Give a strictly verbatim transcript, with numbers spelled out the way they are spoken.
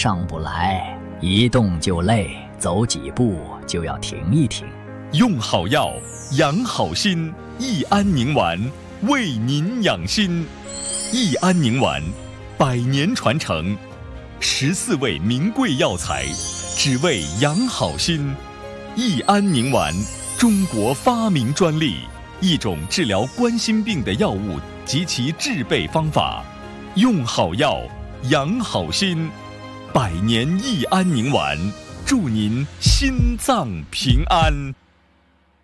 上不来，一动就累，走几步就要停一停。 用好药，养好心，益安宁丸为您养心。益安宁丸，百年传承，十四味名贵药材，只为养好心。益安宁丸，中国发明专利，一种治疗冠心病的药物及其制备方法。用好药，养好心，百年益安宁丸，祝您心脏平安。